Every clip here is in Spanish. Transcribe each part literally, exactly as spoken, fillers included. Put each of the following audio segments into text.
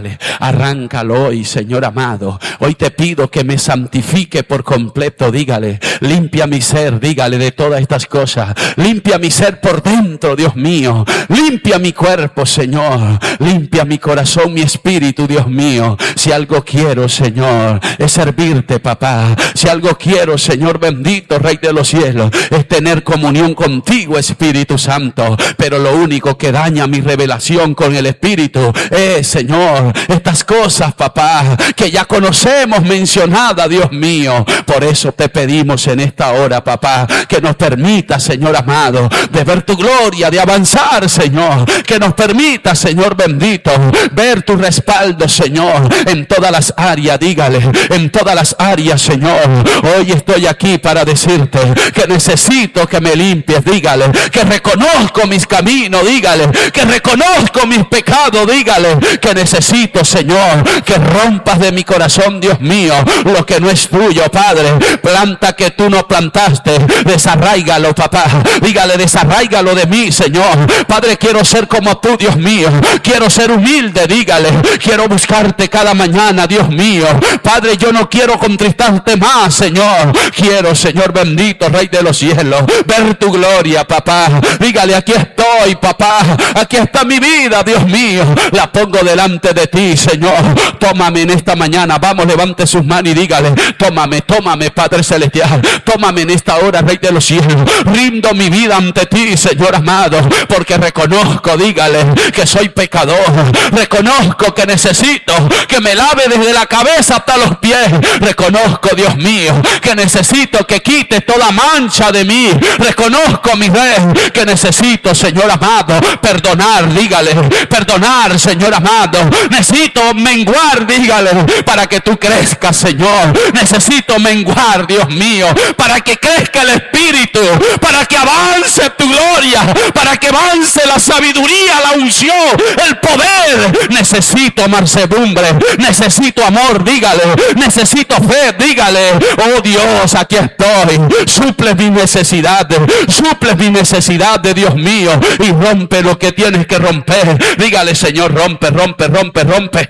Arráncalo hoy, Señor amado. Hoy te pido que me santifique por completo. Dígale, limpia mi ser, dígale de todas estas cosas. Limpia mi ser por dentro, Dios mío. Limpia mi cuerpo, Señor. Limpia mi corazón, mi espíritu, Dios mío. Si algo quiero, Señor, es servirte, papá. Si algo quiero, Señor bendito, Rey de los cielos, es tener comunión contigo, Espíritu Santo. Pero lo único que daña mi revelación con el Espíritu es, Señor, estas cosas, papá, que ya conocemos mencionadas, Dios mío. Por eso te pedimos en esta hora, papá, que nos permita, Señor amado, de ver tu gloria, de avanzar, Señor. Que nos permita, Señor bendito, ver tu respaldo, Señor, en todas las áreas. Dígale, en todas las áreas, Señor. Hoy estoy aquí para decirte que necesito que me limpies. Dígale, que reconozco mis caminos. Dígale, que reconozco mis pecados. Dígale, que necesito, Señor, que rompas de mi corazón, Dios mío, lo que no es tuyo, Padre. Planta que tú no plantaste, desarráigalo, papá. Dígale, desarráigalo de mí, Señor. Padre, quiero ser como tú, Dios mío. Quiero ser humilde, dígale. Quiero buscarte cada mañana, Dios mío. Padre, yo no quiero contristarte más, Señor. Quiero, Señor bendito, Rey de los cielos, ver tu gloria, papá. Dígale, aquí estoy, papá. Aquí está mi vida, Dios mío. La pongo delante de ti, Señor. Tómame en esta mañana. Vamos, levante sus manos y dígale, tómame, tómame, Padre celestial. Tómame en esta hora, Rey de los cielos. Rindo mi vida ante ti, Señor amado, porque reconozco, dígale, que soy pecador. Reconozco que necesito que me lave desde la cabeza hasta los pies. Reconozco, Dios mío, que necesito que quite toda mancha de mí. Reconozco, mi Rey, que necesito, Señor amado, perdonar, dígale, perdonar, Señor amado. Necesito menguar, dígale, para que tú crezcas, Señor. Necesito menguar, Dios mío, para que crezca el Espíritu, para que avance tu gloria, para que avance la sabiduría, la unción, el poder. Necesito mansedumbre, necesito amor, dígale, necesito fe, dígale. Oh Dios, aquí estoy. Suple mis necesidades, suple mis necesidades, Dios mío, y rompe lo que tienes que romper. Dígale, Señor, rompe, rompe, rompe, rompe.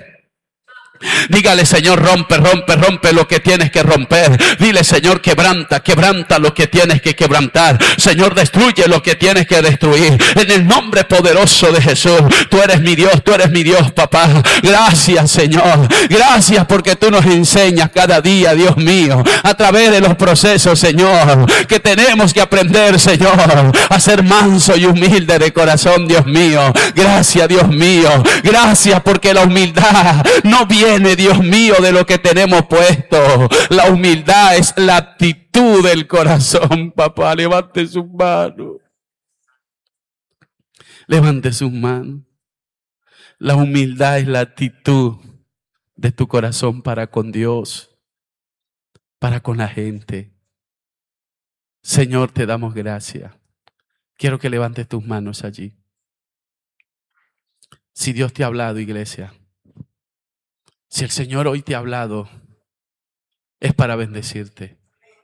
Dígale, Señor, rompe, rompe, rompe lo que tienes que romper. Dile, Señor, quebranta, quebranta lo que tienes que quebrantar. Señor, destruye lo que tienes que destruir. En el nombre poderoso de Jesús. Tú eres mi Dios, tú eres mi Dios, papá. Gracias, Señor. Gracias porque tú nos enseñas cada día, Dios mío, a través de los procesos, Señor, que tenemos que aprender, Señor, a ser manso y humilde de corazón, Dios mío. Gracias, Dios mío. Gracias porque la humildad no viene, Dios mío, de lo que tenemos puesto. La humildad es la actitud del corazón, papá. Levante sus manos. Levante sus manos. La humildad es la actitud de tu corazón para con Dios, para con la gente. Señor, te damos gracias. Quiero que levantes tus manos allí. Si Dios te ha hablado, iglesia, si el Señor hoy te ha hablado, es para bendecirte.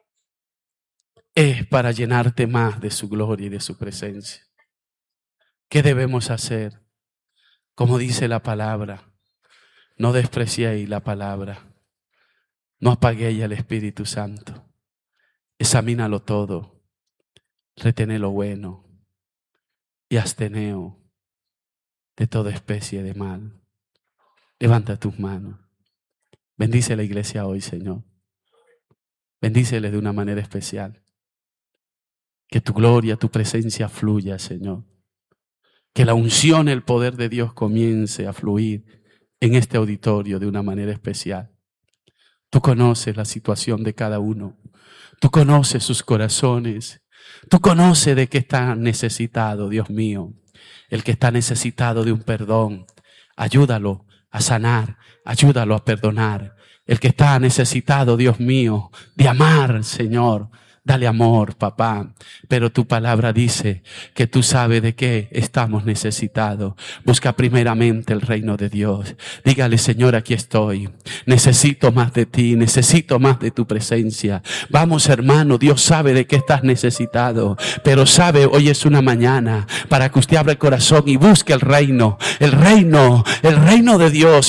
Es para llenarte más de su gloria y de su presencia. ¿Qué debemos hacer? Como dice la palabra, no despreciéis la palabra. No apaguéis al Espíritu Santo. Examínalo todo. Retené lo bueno y absteneos de toda especie de mal. Levanta tus manos. Bendice la iglesia hoy, Señor. Bendícele de una manera especial. Que tu gloria, tu presencia fluya, Señor. Que la unción, el poder de Dios comience a fluir en este auditorio de una manera especial. Tú conoces la situación de cada uno. Tú conoces sus corazones. Tú conoces de qué está necesitado, Dios mío. El que está necesitado de un perdón, ayúdalo a sanar, ayúdalo a perdonar. El que está necesitado, Dios mío, de amar, Señor, dale amor, papá. Pero tu palabra dice que tú sabes de qué estamos necesitados. Busca primeramente el reino de Dios. Dígale, Señor, aquí estoy. Necesito más de ti, necesito más de tu presencia. Vamos, hermano, Dios sabe de qué estás necesitado. Pero sabe, hoy es una mañana para que usted abra el corazón y busque el reino. El reino, el reino de Dios y su justicia.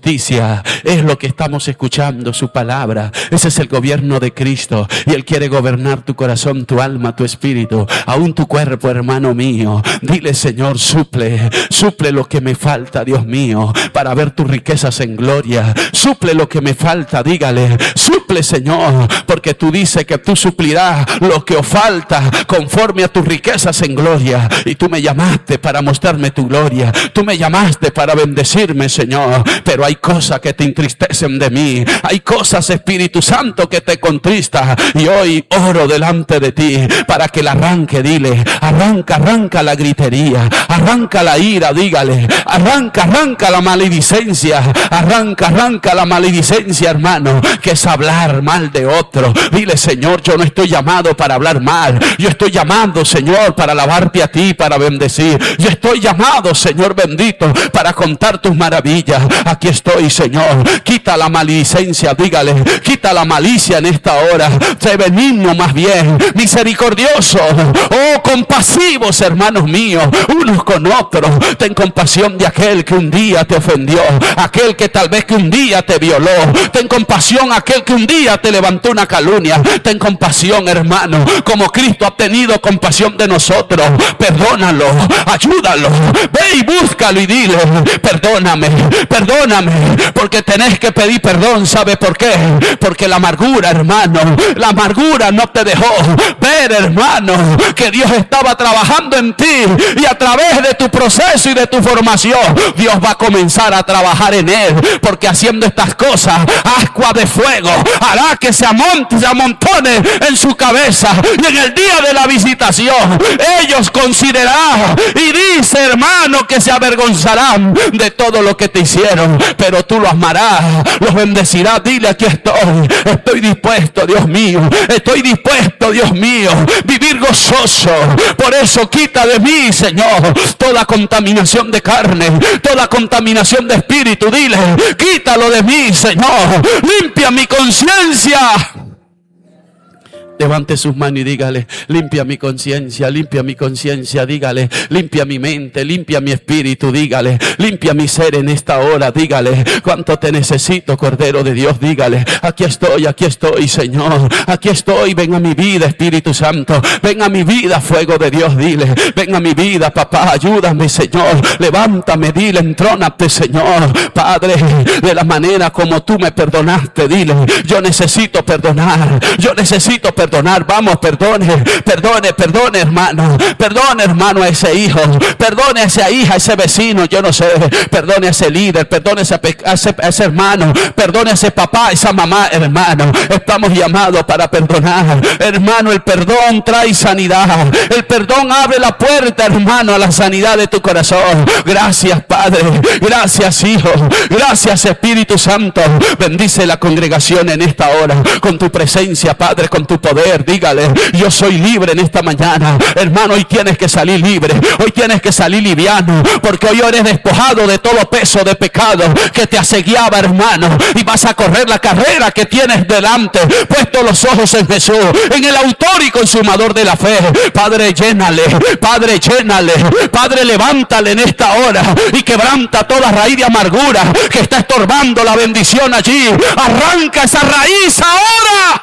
justicia. Es lo que estamos escuchando, su palabra. Ese es el gobierno de Cristo. Y Él quiere gobernar tu corazón, tu alma, tu espíritu, aún tu cuerpo, hermano mío. Dile, Señor, suple, suple lo que me falta, Dios mío, para ver tus riquezas en gloria. Suple lo que me falta, dígale, suple, Señor, porque tú dices que tú suplirás lo que os falta conforme a tus riquezas en gloria. Y tú me llamaste para mostrarme tu gloria. Tú me llamaste para bendecirme, Señor. Pero hay cosas que te entristecen de mí. Hay cosas, Espíritu Santo, que te contristan. Y hoy oro delante de ti para que la arranque. Dile, arranca, arranca la gritería, arranca la ira, dígale, arranca, arranca la maledicencia, arranca, arranca la maledicencia, hermano, que es hablar mal de otro. Dile, Señor, yo no estoy llamado para hablar mal. Yo estoy llamado, Señor, para alabarte a ti, para bendecir. Yo estoy llamado, Señor bendito, para contar tus maravillas. Aquí estoy, Señor. Quita la maledicencia, dígale, quita la malicia en esta hora. Sé benigno, más bien misericordioso, oh, compasivos, hermanos míos, unos con otros. Ten compasión de aquel que un día te ofendió, aquel que tal vez que un día te violó. Ten compasión a aquel que un día te levantó una calumnia. Ten compasión, hermano, como Cristo ha tenido compasión de nosotros. Perdónalo, ayúdalo, ve y búscalo y dile, perdóname, perdóname, porque tenés que pedir perdón. ¿Sabe por qué? Porque la amargura, hermano, la amargura no te dejó ver, hermano, que Dios estaba trabajando en ti, y a través de tu proceso y de tu formación Dios va a comenzar a trabajar en él, porque haciendo estas cosas, ascua de fuego hará que se amonte, se amontone en su cabeza, y en el día de la visitación ellos considerarán, y dice, hermano, que se avergonzarán de todo lo que te hicieron, pero tú los amarás, los bendecirás. Dile, aquí estoy, estoy dispuesto, Dios mío, estoy dispuesto, Dios mío, vivir gozoso. Por eso quita de mí, Señor, toda contaminación de carne, toda contaminación de espíritu. Dile, quítalo de mí, Señor, limpia mi conciencia. Levante sus manos y dígale, limpia mi conciencia, limpia mi conciencia, dígale, limpia mi mente, limpia mi espíritu, dígale, limpia mi ser en esta hora, dígale, cuánto te necesito, Cordero de Dios, dígale, aquí estoy, aquí estoy, Señor, aquí estoy, ven a mi vida, Espíritu Santo, ven a mi vida, fuego de Dios, dile, ven a mi vida, papá, ayúdame, Señor, levántame, dile, entrónate, Señor, Padre, de la manera como tú me perdonaste, dile, yo necesito perdonar, yo necesito perdonar. Perdonar, vamos, perdone, perdone, perdone, hermano, perdone, hermano, a ese hijo, perdone a esa hija, a ese vecino, yo no sé, perdone a ese líder, perdone a ese, a ese, a ese hermano, perdone a ese papá, a esa mamá, hermano. Estamos llamados para perdonar, hermano. El perdón trae sanidad, el perdón abre la puerta, hermano, a la sanidad de tu corazón. Gracias, Padre, gracias, Hijo, gracias, Espíritu Santo. Bendice la congregación en esta hora con tu presencia, Padre, con tu poder. Dígale, yo soy libre en esta mañana, hermano. Hoy tienes que salir libre, hoy tienes que salir liviano, porque hoy eres despojado de todo peso de pecado que te asediaba, hermano, y vas a correr la carrera que tienes delante, puesto los ojos en Jesús, en el autor y consumador de la fe. Padre, llénale, Padre, llénale, Padre, levántale en esta hora y quebranta toda raíz de amargura que está estorbando la bendición allí. Arranca esa raíz ahora.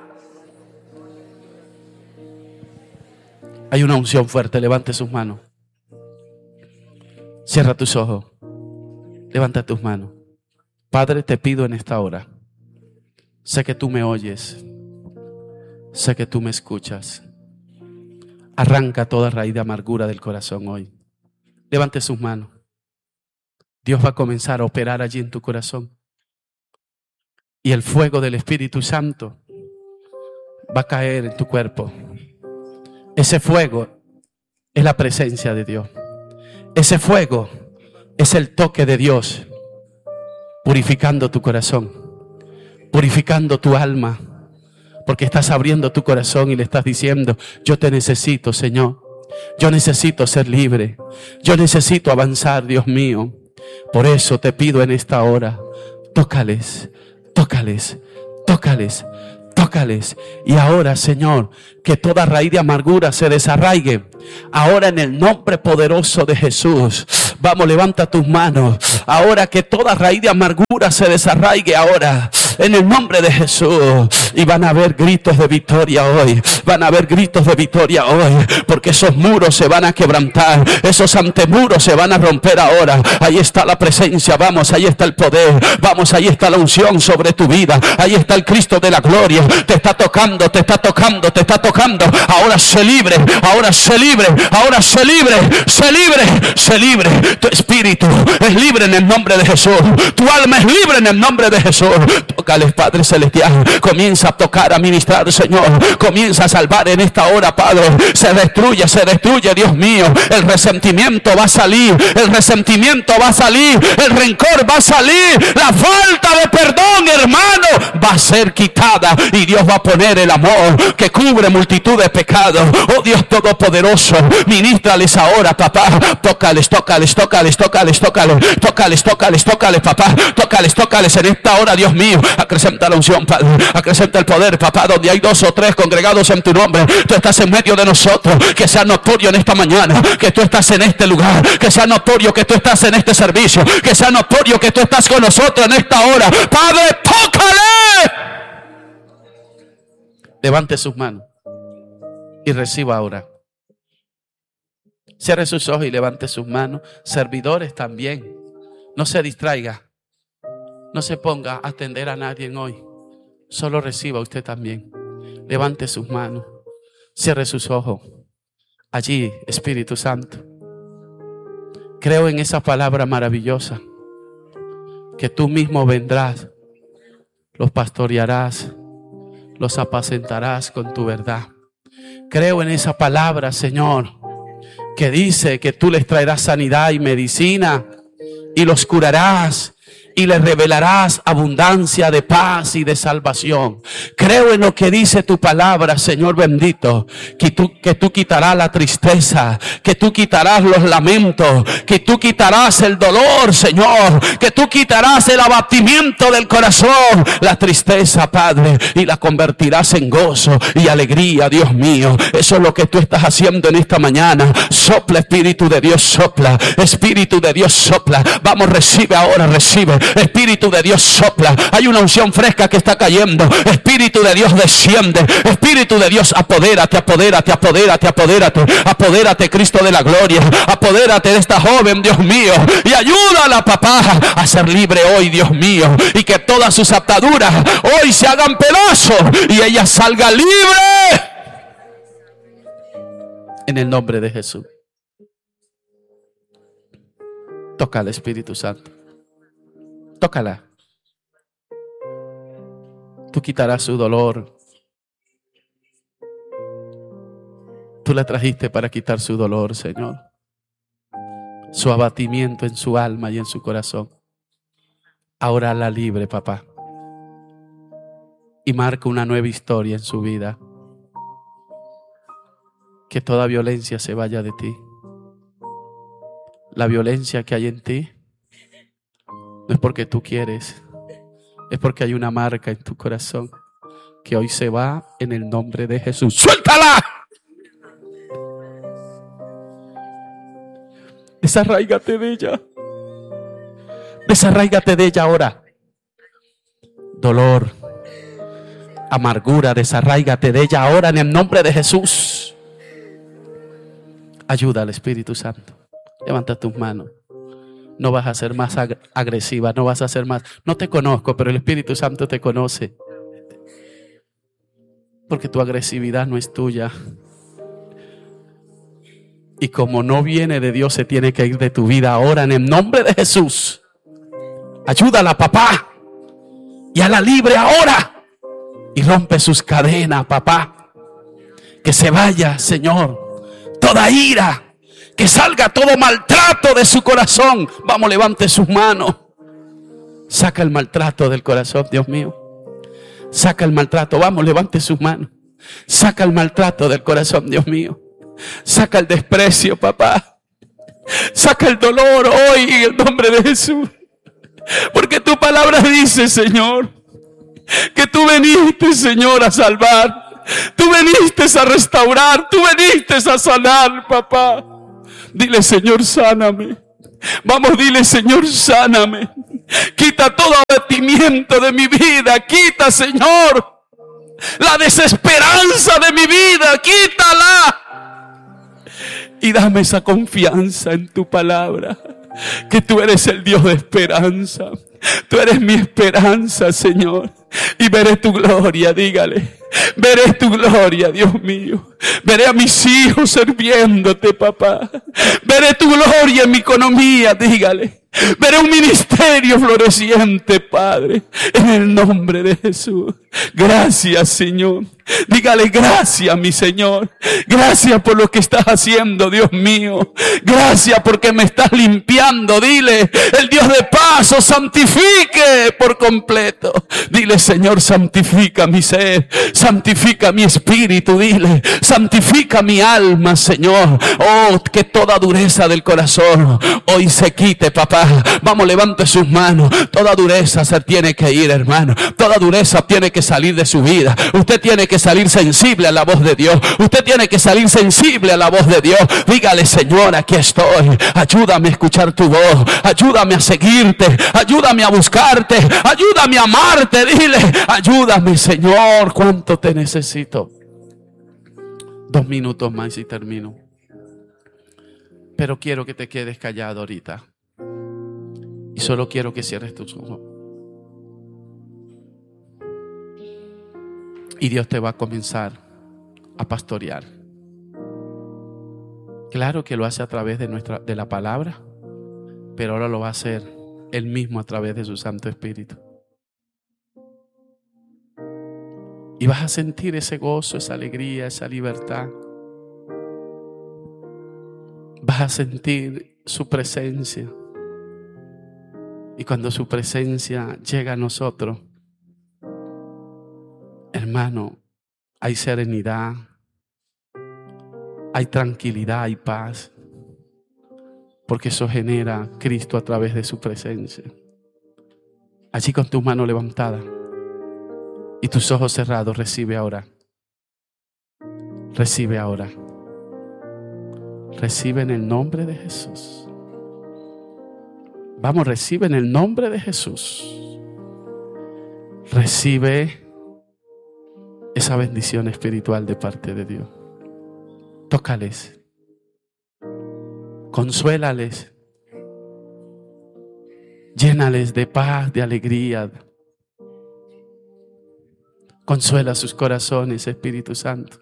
Hay una unción fuerte, levante sus manos. Cierra tus ojos. Levanta tus manos. Padre, te pido en esta hora. Sé que tú me oyes. Sé que tú me escuchas. Arranca toda raíz de amargura del corazón hoy. Levante sus manos. Dios va a comenzar a operar allí en tu corazón. Y el fuego del Espíritu Santo va a caer en tu cuerpo. Ese fuego es la presencia de Dios. Ese fuego es el toque de Dios, purificando tu corazón, purificando tu alma, porque estás abriendo tu corazón y le estás diciendo, yo te necesito, Señor. Yo necesito ser libre. Yo necesito avanzar, Dios mío. Por eso te pido en esta hora, tócales, tócales, tócales. Tócales. Y ahora, Señor, que toda raíz de amargura se desarraigue. Ahora en el nombre poderoso de Jesús. Vamos, levanta tus manos. Ahora que toda raíz de amargura se desarraigue ahora. En el nombre de Jesús. Y van a haber gritos de victoria hoy. Van a haber gritos de victoria hoy. Porque esos muros se van a quebrantar. Esos antemuros se van a romper ahora. Ahí está la presencia. Vamos, ahí está el poder. Vamos, ahí está la unción sobre tu vida. Ahí está el Cristo de la gloria. Te está tocando, te está tocando, te está tocando. Ahora sé libre. Ahora sé libre. Ahora sé libre. Sé libre. Sé libre. Tu espíritu es libre en el nombre de Jesús. Tu alma es libre en el nombre de Jesús. Tócales, Padre Celestial. Comienza a tocar, a ministrar, Señor. Comienza a salvar en esta hora, Padre. Se destruye, se destruye, Dios mío. El resentimiento va a salir. El resentimiento va a salir. El rencor va a salir. La falta de perdón, hermano, va a ser quitada. Y Dios va a poner el amor que cubre multitud de pecados. Oh Dios Todopoderoso, ministrales ahora, papá. Tócales, tócales, tócales, tócales, tócales, tócales, tócales, tócales, papá. Tócales, tócales en esta hora, Dios mío. Acrecenta la unción, Padre. Acrecenta el poder, papá. Donde hay dos o tres congregados en tu nombre, tú estás en medio de nosotros. Que sea notorio en esta mañana que tú estás en este lugar. Que sea notorio que tú estás en este servicio. Que sea notorio que tú estás con nosotros en esta hora. Padre, tócale. Levante sus manos y reciba ahora. Cierre sus ojos y levante sus manos. Servidores también. No se distraiga. No se ponga a atender a nadie hoy. Solo reciba usted también. Levante sus manos. Cierre sus ojos. Allí, Espíritu Santo. Creo en esa palabra maravillosa. Que tú mismo vendrás. Los pastorearás. Los apacentarás con tu verdad. Creo en esa palabra, Señor, que dice que tú les traerás sanidad y medicina y los curarás y les revelarás abundancia de paz y de salvación. Creo en lo que dice tu palabra, Señor bendito, que tú, que tú quitarás la tristeza, que tú quitarás los lamentos, que tú quitarás el dolor, Señor, que tú quitarás el abatimiento del corazón, la tristeza, Padre, y la convertirás en gozo y alegría, Dios mío. Eso es lo que tú estás haciendo en esta mañana. Sopla, Espíritu de Dios, sopla. Espíritu de Dios, sopla. Vamos, recibe ahora, recibe. Espíritu de Dios, sopla. Hay una unción fresca que está cayendo. Espíritu de Dios, desciende. Espíritu de Dios, apodérate, apodérate, apodérate, apodérate. Apodérate, Cristo de la gloria. Apodérate de esta joven, Dios mío. Y ayúdala, papá, a ser libre hoy, Dios mío. Y que todas sus ataduras hoy se hagan pedazos y ella salga libre. En el nombre de Jesús. Toca al Espíritu Santo. Tócala. Tú quitarás su dolor. Tú la trajiste para quitar su dolor, Señor. Su abatimiento en su alma y en su corazón. Ahora la libre, papá. Y marca una nueva historia en su vida. Que toda violencia se vaya de ti. La violencia que hay en ti no es porque tú quieres, es porque hay una marca en tu corazón que hoy se va en el nombre de Jesús. ¡Suéltala! Desarráigate de ella. Desarráigate de ella ahora. Dolor, amargura, desarráigate de ella ahora en el nombre de Jesús. Ayuda al Espíritu Santo. Levanta tus manos. No vas a ser más ag- agresiva, no vas a ser más... No te conozco, pero el Espíritu Santo te conoce. Porque tu agresividad no es tuya. Y como no viene de Dios, se tiene que ir de tu vida ahora en el nombre de Jesús. Ayúdala, papá. Y a la libre ahora. Y rompe sus cadenas, papá. Que se vaya, Señor, toda ira. Que salga todo maltrato de su corazón. Vamos, levante sus manos. Saca el maltrato del corazón, Dios mío. Saca el maltrato. Vamos, levante sus manos. Saca el maltrato del corazón, Dios mío. Saca el desprecio, papá. Saca el dolor hoy en el nombre de Jesús. Porque tu palabra dice, Señor, que tú veniste, Señor, a salvar. Tú veniste a restaurar, tú veniste a sanar, papá. Dile, Señor, sáname. Vamos, dile, Señor, sáname. Quita todo abatimiento de mi vida. Quita, Señor, la desesperanza de mi vida. Quítala. Y dame esa confianza en tu palabra, que tú eres el Dios de esperanza. Tú eres mi esperanza, Señor. Y veré tu gloria, dígale. Veré tu gloria, Dios mío. Veré a mis hijos sirviéndote, papá. Veré tu gloria en mi economía, dígale. Veré un ministerio floreciente, Padre, en el nombre de Jesús. Gracias, Señor. Dígale, gracias, mi Señor. Gracias por lo que estás haciendo, Dios mío. Gracias porque me estás limpiando. Dile, el Dios de paz os santifique por completo. Dile, Señor, santifica mi ser, santifica mi espíritu. Dile, santifica mi alma, Señor. Oh, que toda dureza del corazón hoy se quite, papá. Vamos, levante sus manos. Toda dureza se tiene que ir, hermano. Toda dureza tiene que salir de su vida. Usted tiene que salir sensible a la voz de Dios. Usted tiene que salir sensible a la voz de Dios. Dígale, Señor, aquí estoy. Ayúdame a escuchar tu voz. Ayúdame a seguirte. Ayúdame a buscarte. Ayúdame a amarte. Dile, ayúdame, Señor. Cuánto te necesito. Dos minutos más y termino. Pero quiero que te quedes callado ahorita. Y solo quiero que cierres tus ojos. Y Dios te va a comenzar a pastorear. Claro que lo hace a través de, nuestra, de la palabra, pero ahora lo va a hacer Él mismo a través de su Santo Espíritu. Y vas a sentir ese gozo, esa alegría, esa libertad. Vas a sentir su presencia. Y cuando su presencia llega a nosotros, hermano, hay serenidad, hay tranquilidad, hay paz, porque eso genera Cristo a través de su presencia. Allí con tu mano levantada y tus ojos cerrados, recibe ahora. Recibe ahora. Recibe en el nombre de Jesús. Vamos, recibe en el nombre de Jesús. Recibe esa bendición espiritual de parte de Dios. Tócales. Consuélales. Llénales de paz, de alegría. Consuela sus corazones, Espíritu Santo.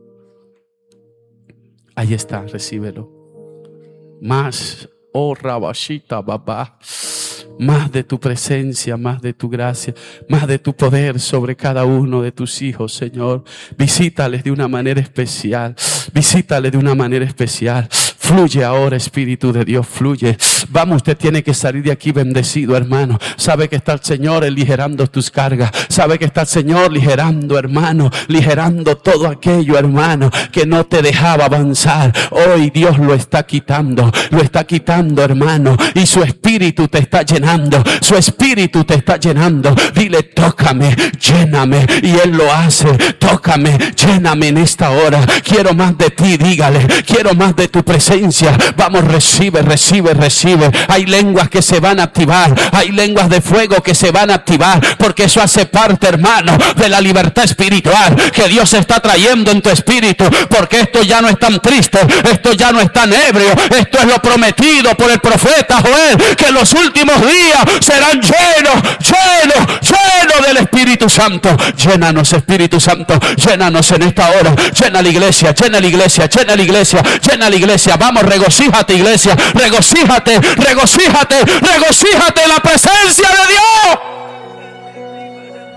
Ahí está, recíbelo. Más, oh Rabashita, Baba. Más de tu presencia, más de tu gracia, más de tu poder sobre cada uno de tus hijos, Señor. Visítales de una manera especial. Visítales de una manera especial. Fluye ahora, Espíritu de Dios, fluye. Vamos, usted tiene que salir de aquí bendecido, hermano. Sabe que está el Señor aligerando tus cargas. Sabe que está el Señor ligerando, hermano. Ligerando todo aquello, hermano, que no te dejaba avanzar. Hoy Dios lo está quitando. Lo está quitando, hermano. Y su Espíritu te está llenando. Su Espíritu te está llenando. Dile, tócame, lléname. Y Él lo hace. Tócame, lléname en esta hora. Quiero más de ti, dígale. Quiero más de tu presencia. Vamos, recibe, recibe, recibe. Hay lenguas que se van a activar. Hay lenguas de fuego que se van a activar. Porque eso hace parte, hermano, de la libertad espiritual que Dios está trayendo en tu espíritu. Porque esto ya no es tan triste. Esto ya no es tan ebrio. Esto es lo prometido por el profeta Joel. Que los últimos días serán llenos, llenos, llenos del Espíritu Santo. Llénanos, Espíritu Santo. Llénanos en esta hora. Llena la iglesia, llena la iglesia, llena la iglesia, llena la iglesia. Vamos, regocíjate, iglesia. Regocíjate, regocíjate, regocíjate en la presencia de Dios.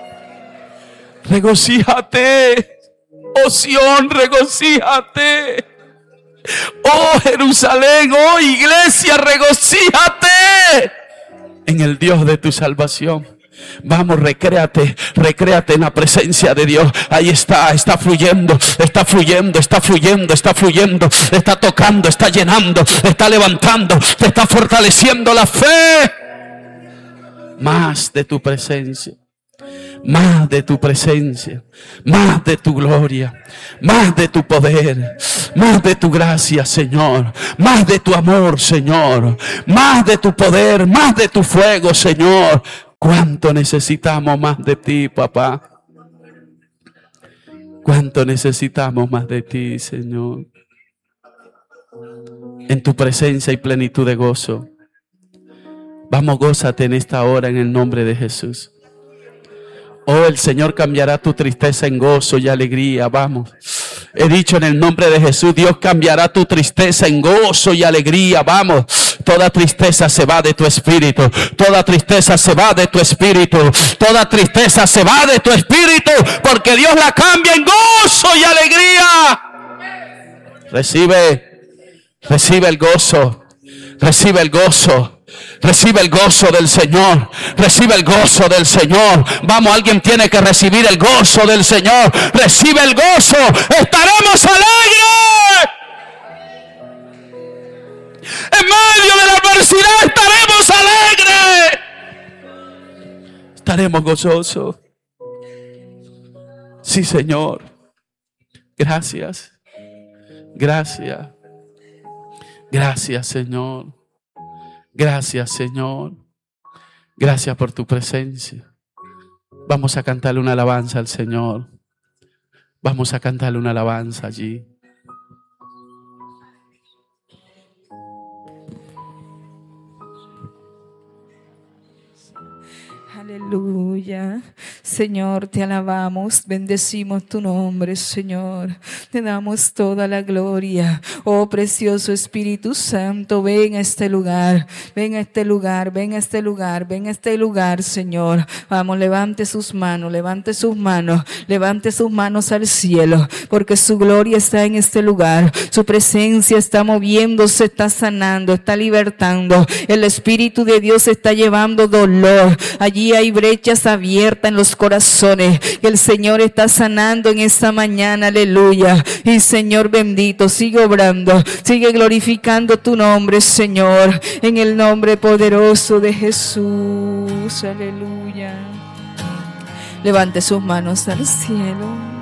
Regocíjate, oh Sión, regocíjate. Oh Jerusalén, oh iglesia, regocíjate en el Dios de tu salvación. Vamos, recréate, recréate en la presencia de Dios. Ahí está, está fluyendo, está fluyendo, está fluyendo, está fluyendo, está tocando, está llenando, está levantando, te está fortaleciendo la fe. Más de tu presencia, Más de tu presencia, más de tu gloria, más de tu poder, más de tu gracia, Señor, más de tu amor, Señor, más de tu poder, más de tu fuego, Señor. ¿Cuánto necesitamos más de ti, papá? ¿Cuánto necesitamos más de ti, Señor? En tu presencia hay plenitud de gozo. Vamos, gózate en esta hora en el nombre de Jesús. Oh, el Señor cambiará tu tristeza en gozo y alegría. Vamos. He dicho en el nombre de Jesús, Dios cambiará tu tristeza en gozo y alegría. Vamos. Toda tristeza se va de tu espíritu. Toda tristeza se va de tu espíritu. Toda tristeza se va de tu espíritu. Porque Dios la cambia en gozo y alegría. Recibe. Recibe el gozo. Recibe el gozo. Recibe el gozo del Señor. Recibe el gozo del Señor. Vamos, alguien tiene que recibir el gozo del Señor. Recibe el gozo. Estaremos alegres. En medio de la adversidad estaremos alegres. Estaremos gozosos. Sí, Señor. Gracias. Gracias. Gracias, Señor. Gracias, Señor. Gracias por tu presencia. Vamos a cantarle una alabanza al Señor. Vamos a cantarle una alabanza allí. Aleluya. Señor, te alabamos, bendecimos tu nombre, Señor. Te damos toda la gloria. Oh, precioso Espíritu Santo, ven a este lugar, ven a este lugar, ven a este lugar, ven a este lugar, Señor. Vamos, levante sus manos, levante sus manos, levante sus manos al cielo, porque su gloria está en este lugar. Su presencia está moviéndose, está sanando, está libertando. El Espíritu de Dios está llevando dolor. Allí hay brechas abiertas en los corazones que el Señor está sanando en esta mañana, aleluya. Y Señor bendito, sigue obrando, sigue glorificando tu nombre, Señor, en el nombre poderoso de Jesús, aleluya. Levante sus manos al cielo.